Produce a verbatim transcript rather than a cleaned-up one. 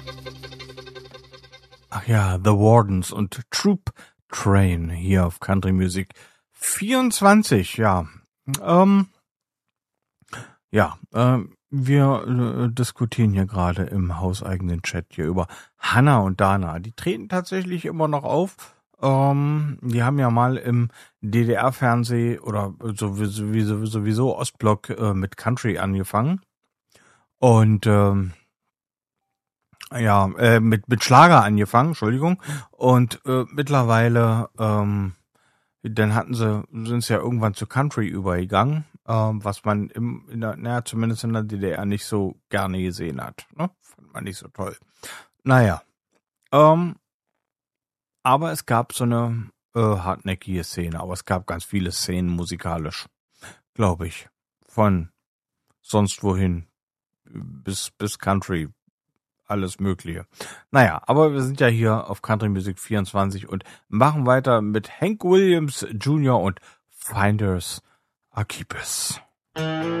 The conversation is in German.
Ach ja, The Wardens und Troop Train hier auf Country Music vierundzwanzig, ja. Ähm, ja, ähm, wir äh, diskutieren hier gerade im hauseigenen Chat hier über Hannah und Dana. Die treten tatsächlich immer noch auf. Ähm, die haben ja mal im D D R-Fernseh oder sowieso, sowieso, sowieso Ostblock äh, mit Country angefangen. Und ähm, ja, äh, mit mit Schlager angefangen, Entschuldigung. Und äh, mittlerweile, ähm, dann hatten sie, sind sie ja irgendwann zu Country übergegangen, ähm, was man im, in der, naja, zumindest in der D D R nicht so gerne gesehen hat. Ne? Fand man nicht so toll. Naja, ähm, aber es gab so eine äh, hartnäckige Szene, aber es gab ganz viele Szenen musikalisch, glaube ich. Von sonst wohin bis bis Country. Alles Mögliche. Naja, aber wir sind ja hier auf Country Music vierundzwanzig und machen weiter mit Hank Williams Junior und Finders Are Keepers.